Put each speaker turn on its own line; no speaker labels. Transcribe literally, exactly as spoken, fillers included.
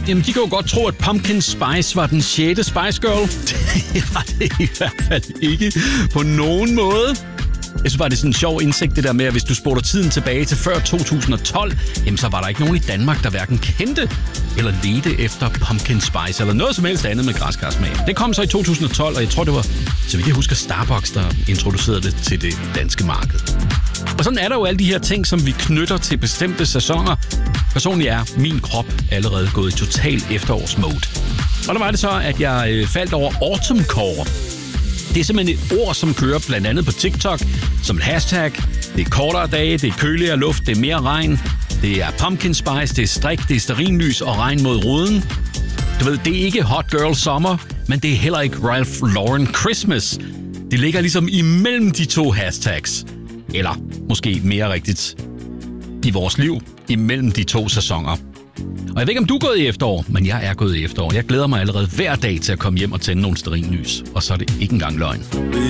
jamen, de kan jo godt tro, at Pumpkin Spice var den sjette Spice Girl. Det var det i hvert fald ikke på nogen måde. Jeg synes bare, det er sådan en sjov indsigt, det der med, at hvis du spoler tiden tilbage til før to tusind og tolv, jamen så var der ikke nogen i Danmark, der hverken kendte eller ledte efter Pumpkin Spice, eller noget som helst andet med græskarsmag. Det kom så i to tusind og tolv, og jeg tror, det var, så vidt jeg husker, Starbucks, der introducerede det til det danske marked. Og sådan er der jo alle de her ting, som vi knytter til bestemte sæsoner. Personligt er min krop allerede gået i total efterårsmode. Og der var det så, at jeg øh, faldt over autumncore. Det er simpelthen et ord, som kører blandt andet på TikTok som et hashtag. Det er kortere dage, det er køligere luft, det er mere regn. Det er pumpkin spice, det er strik, det er stearinlys og regn mod ruden. Du ved, det er ikke hot girl summer, men det er heller ikke Ralph Lauren Christmas. Det ligger ligesom imellem de to hashtags. Eller måske mere rigtigt i vores liv, imellem de to sæsoner. Og jeg ved ikke, om du er gået i efterår, men jeg er gået i efterår. Jeg glæder mig allerede hver dag til at komme hjem og tænde nogle stearinlys. Og så er det ikke engang løgn.